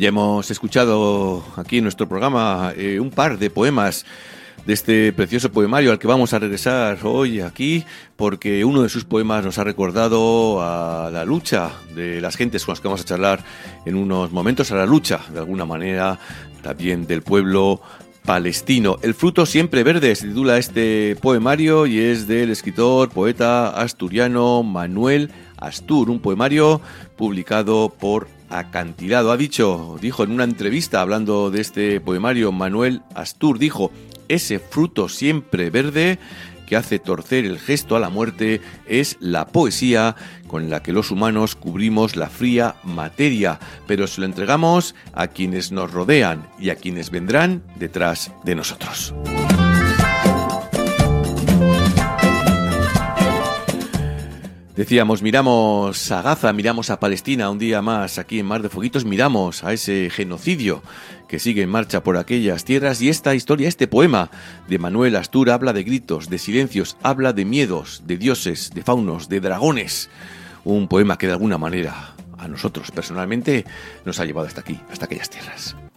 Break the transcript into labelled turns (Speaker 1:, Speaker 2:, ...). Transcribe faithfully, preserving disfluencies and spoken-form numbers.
Speaker 1: Ya hemos escuchado aquí en nuestro programa eh, un par de poemas de este precioso poemario al que vamos a regresar hoy aquí, porque uno de sus poemas nos ha recordado a la lucha de las gentes con las que vamos a charlar en unos momentos, a la lucha, de alguna manera, también del pueblo palestino. El fruto siempre verde se titula este poemario y es del escritor, poeta asturiano Manuel Astur, un poemario publicado por Acantilado. Ha dicho, dijo en una entrevista hablando de este poemario, Manuel Astur dijo: ese fruto siempre verde que hace torcer el gesto a la muerte es la poesía con la que los humanos cubrimos la fría materia, pero se lo entregamos a quienes nos rodean y a quienes vendrán detrás de nosotros. Decíamos, miramos a Gaza, miramos a Palestina un día más aquí en Mar de Fueguitos, miramos a ese genocidio que sigue en marcha por aquellas tierras, y esta historia, este poema de Manuel Astur habla de gritos, de silencios, habla de miedos, de dioses, de faunos, de dragones. Un poema que de alguna manera a nosotros personalmente nos ha llevado hasta aquí, hasta aquellas tierras.